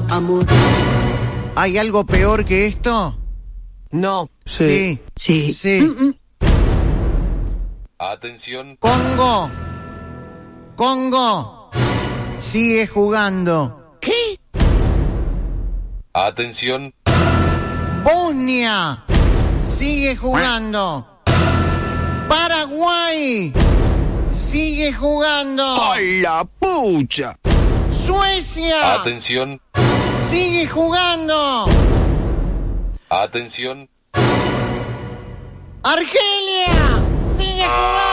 amor. ¿Hay algo peor que esto? No. Sí. Sí. Sí. Atención. Congo. Congo. Sigue jugando. ¿Qué? Atención. Bosnia. Sigue jugando. Paraguay. Sigue jugando. ¡Ay, la pucha! Suecia. Atención. Sigue jugando. Atención. Argelia. Sigue jugando.